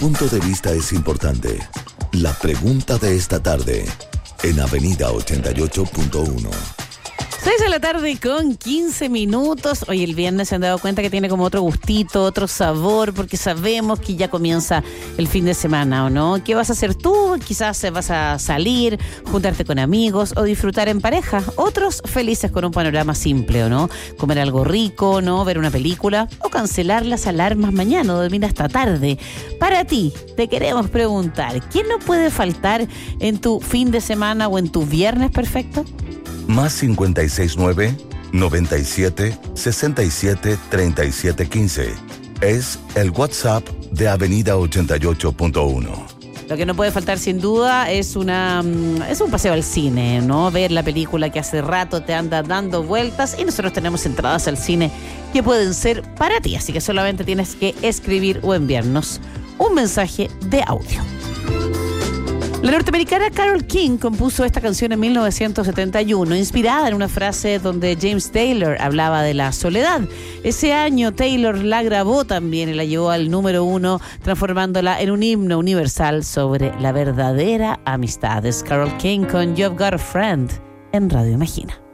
punto de vista es importante. La pregunta de esta tarde en Avenida 88.1. 6 de la tarde con 15 minutos. Hoy el viernes se han dado cuenta que tiene como otro gustito, otro sabor, porque sabemos que ya comienza el fin de semana, ¿o no? ¿Qué vas a hacer tú? Quizás vas a salir, juntarte con amigos o disfrutar en pareja. Otros felices con un panorama simple, ¿o no? Comer algo rico, ¿no? Ver una película o cancelar las alarmas mañana o dormir hasta tarde. Para ti, te queremos preguntar, ¿quién no puede faltar en tu fin de semana o en tu viernes perfecto? Más 569-97-67-3715. Es el WhatsApp de Avenida 88.1. Lo que no puede faltar sin duda es un paseo al cine, ¿no? Ver la película que hace rato te anda dando vueltas, y nosotros tenemos entradas al cine que pueden ser para ti. Así que solamente tienes que escribir o enviarnos un mensaje de audio. La norteamericana Carole King compuso esta canción en 1971, inspirada en una frase donde James Taylor hablaba de la soledad. Ese año Taylor la grabó también y la llevó al número 1, transformándola en un himno universal sobre la verdadera amistad. Es Carole King con You've Got a Friend en Radio Imagina.